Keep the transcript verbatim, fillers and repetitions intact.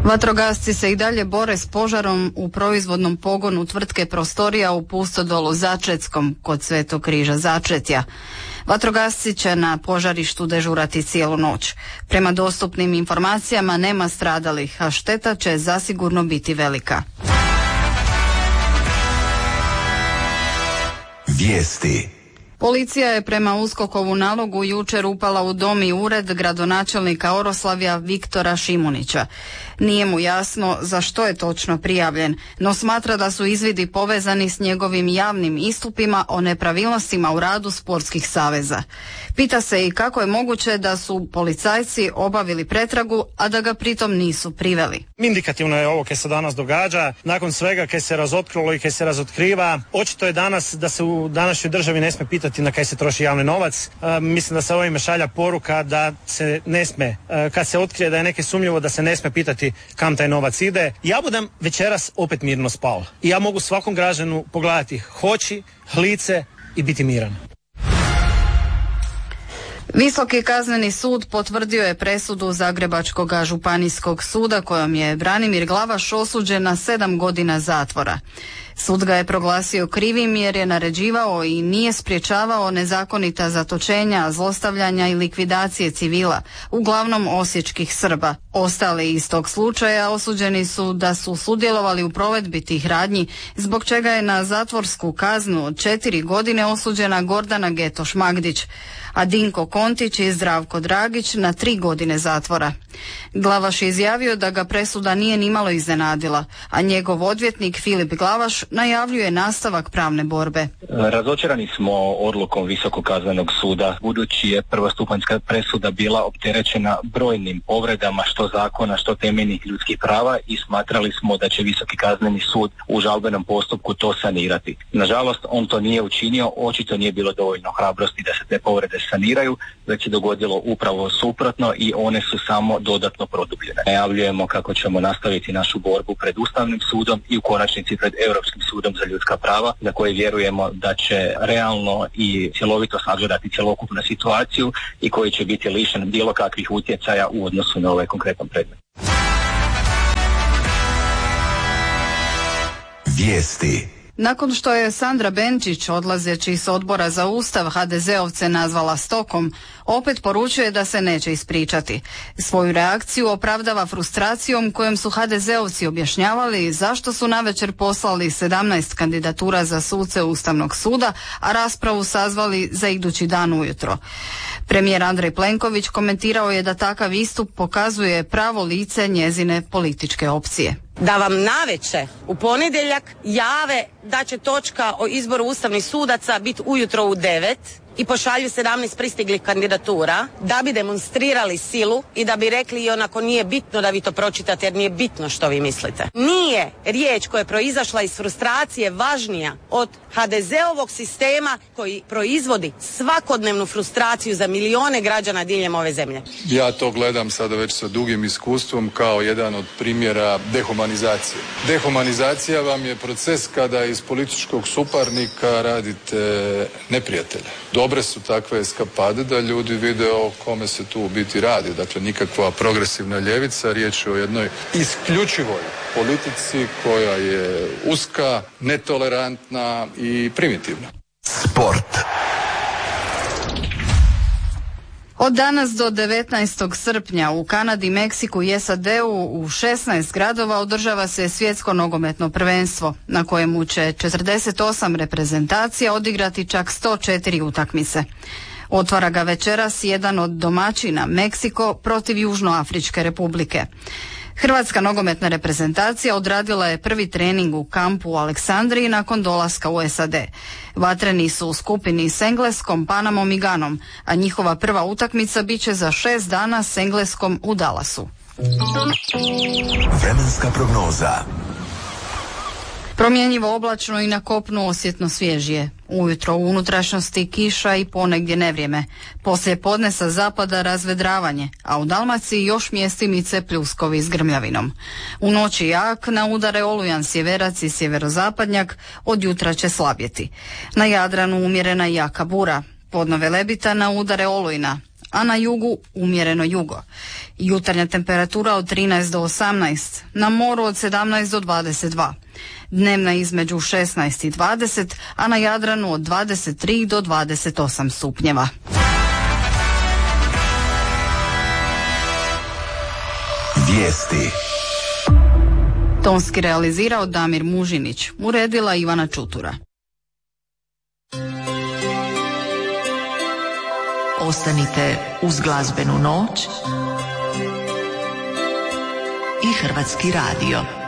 Vatrogasci se i dalje bore s požarom u proizvodnom pogonu tvrtke Prostorija u Pustodolu Začetskom kod Svetog križa Začetja. Vatrogasci će na požarištu dežurati cijelu noć. Prema dostupnim informacijama nema stradalih, a šteta će zasigurno biti velika. Vijesti. Policija je prema USKOK-ovu nalogu jučer upala u dom i ured gradonačelnika Oroslavlja Viktora Šimunića. Nije mu jasno za što je točno prijavljen, no smatra da su izvidi povezani s njegovim javnim istupima o nepravilnostima u radu sportskih saveza. Pita se i kako je moguće da su policajci obavili pretragu, a da ga pritom nisu priveli. Indikativno je ovo kaj se danas događa, nakon svega kaj se razotkrilo i kaj se razotkriva. Očito je danas da se u današnjoj državi ne sme pitati na kaj se troši javni novac. E, mislim da se ovime šalja poruka da se ne sme, e, kad se otkrije da je neke sumnjivo, da se ne sme pitati kam taj novac ide. Ja budem večeras opet mirno spao. I ja mogu svakom građanu pogledati hoći, lice i biti miran. Visoki kazneni sud potvrdio je presudu Zagrebačkog županijskog suda kojom je Branimir Glavaš osuđen na sedam godina zatvora. Sud ga je proglasio krivim jer je naređivao i nije sprječavao nezakonita zatočenja, zlostavljanja i likvidacije civila, uglavnom osječkih Srba. Ostali iz tog slučaja osuđeni su da su sudjelovali u provedbi tih radnji, zbog čega je na zatvorsku kaznu od četiri godine osuđena Gordana Getoš-Magdić, a Dinko Kontić i Zdravko Dragić na tri godine zatvora. Glavaš je izjavio da ga presuda nije nimalo iznenadila, a njegov odvjetnik Filip Glavaš najavljuje nastavak pravne borbe. Razočarani smo odlukom Visokog kaznenog suda, budući je prvostupanjska presuda bila opterećena brojnim povredama što zakona, što temeljnih ljudskih prava i smatrali smo da će Visoki kazneni sud u žalbenom postupku to sanirati. Nažalost, on to nije učinio, očito nije bilo dovoljno hrabrosti da se te povrede saniraju, već je dogodilo upravo suprotno i one su samo dodatno produbljene. Najavljujemo kako ćemo nastaviti našu borbu pred Ustavnim sudom i u konačnici pred Europskim sudom za ljudska prava, za koje vjerujemo da će realno i cjelovito sagledati cjelokupnu situaciju i koji će biti lišen bilo kakvih utjecaja u odnosu na ovaj konkretan predmet. Vijesti. Nakon što je Sandra Benčić, odlazeći s odbora za Ustav, ha de zeovce nazvala stokom, opet poručuje da se neće ispričati. Svoju reakciju opravdava frustracijom kojom su ha de zeovci objašnjavali zašto su navečer poslali sedamnaest kandidatura za suce Ustavnog suda, a raspravu sazvali za idući dan ujutro. Premijer Andrej Plenković komentirao je da takav istup pokazuje pravo lice njezine političke opcije. Da vam navečer u ponedjeljak jave da će točka o izboru ustavnih sudaca biti ujutro u devet i pošalju sedamnaest pristiglih kandidatura da bi demonstrirali silu i da bi rekli i onako nije bitno da vi to pročitate jer nije bitno što vi mislite. Nije riječ koja je proizašla iz frustracije važnija od ha de zeovog sistema koji proizvodi svakodnevnu frustraciju za milijone građana diljem ove zemlje. Ja to gledam sada već sa dugim iskustvom kao jedan od primjera dehumanizacije. Dehumanizacija vam je proces kada iz političkog suparnika radite neprijatelja. Dobre su takve eskapade da ljudi vide o kome se tu u biti radi. Dakle, nikakva progresivna ljevica, riječ je o jednoj isključivoj politici koja je uska, netolerantna i primitivna. Sport. Od danas do devetnaestog srpnja u Kanadi, Meksiku i es a de u u šesnaest gradova održava se svjetsko nogometno prvenstvo, na kojemu će četrdeset osam reprezentacija odigrati čak sto četiri utakmice. Otvara ga večeras jedan od domaćina, Meksiko protiv Južnoafričke republike. Hrvatska nogometna reprezentacija odradila je prvi trening u kampu u Aleksandriji nakon dolaska u es a de. Vatreni su u skupini s Engleskom, Panamom i Ganom, a njihova prva utakmica bit će za šest dana s Engleskom u Dallasu. Vremenska prognoza. Promjenjivo oblačno i na kopnu osjetno svježije. Ujutro u unutrašnjosti kiša i ponegdje nevrijeme. Poslije podne sa zapada razvedravanje, a u Dalmaciji još mjestimice pljuskovi s grmljavinom. U noći jak, na udare olujan sjeverac i sjeverozapadnjak, od jutra će slabjeti. Na Jadranu umjerena jaka bura, podno Velebita na udare olujna, a na jugu umjereno jugo. Jutarnja temperatura od trinaest do osamnaest, na moru od sedamnaest do dvadeset dva. Dnevna između šesnaest i dvadeset, a na Jadranu od dvadeset tri do dvadeset osam stupnjeva. Vijesti. Tonski realizirao Damir Mužinić, uredila Ivana Čutura. Ostanite uz glazbenu noć i Hrvatski radio.